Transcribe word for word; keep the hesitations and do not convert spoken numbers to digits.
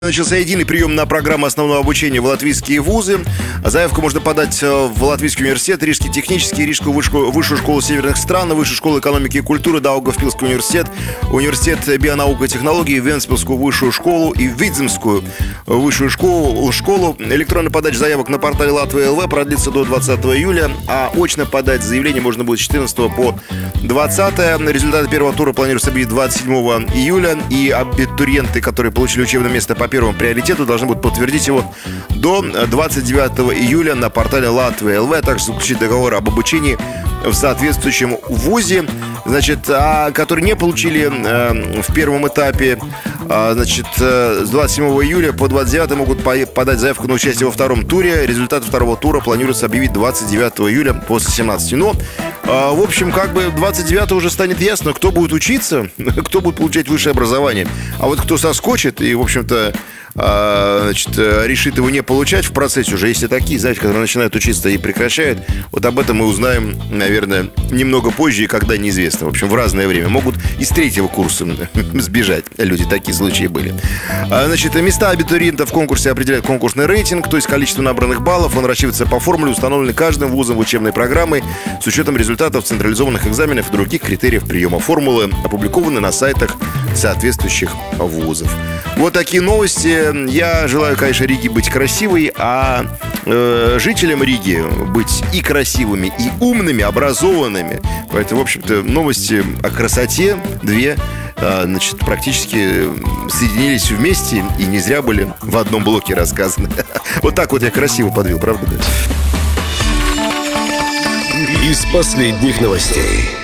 Начался единый прием на программу основного обучения в латвийские вузы. Заявку можно подать в Латвийский университет, Рижский технический, Рижскую высшую, высшую школу северных стран, Высшую школу экономики и культуры, Даугавпилский университет, Университет бионаук и технологий, Вентспилскую высшую школу и Видземскую высшую школу. школу. Электронная подача заявок на портале Латвия эл ви продлится до двадцатого июля, а очно подать заявление можно будет с четырнадцатого по двадцатое. Результаты первого тура планируется объявить двадцать седьмого июля, и абитуриенты, которые получили учебное место по первому приоритету, должны будут подтвердить его до двадцать девятого июля на портале Латвия эл ви, а также заключить договор об обучении в соответствующем вузе, значит, а которые не получили э, в первом этапе, э, значит, э, с двадцать седьмого июля по двадцать девятое могут по- подать заявку на участие во втором туре. Результаты второго тура планируется объявить двадцать девятого июля после семнадцати. Но, э, в общем, как бы двадцать девятого уже станет ясно, кто будет учиться, кто будет получать высшее образование. А вот кто соскочит и, в общем-то, А, значит, решит его не получать в процессе, уже есть и такие, знаете, которые начинают учиться и прекращают. Вот об этом мы узнаем, наверное, немного позже и когда неизвестно. В общем, в разное время. Могут из третьего курса сбежать люди, такие случаи были. а, Значит, места абитуриентов в конкурсе определяет конкурсный рейтинг, то есть количество набранных баллов. Он рассчитывается по формуле, установленной каждым вузом в учебной программе, с учетом результатов централизованных экзаменов и других критериев приема. Формулы опубликованы на сайтах соответствующих вузов. Вот такие новости. Я желаю, конечно, Риге быть красивой, а э, жителям Риги быть и красивыми, и умными, образованными. Поэтому, в общем-то, новости о красоте две, э, значит, практически соединились вместе и не зря были в одном блоке рассказаны. Вот так вот я красиво подвел, правда? Из последних новостей.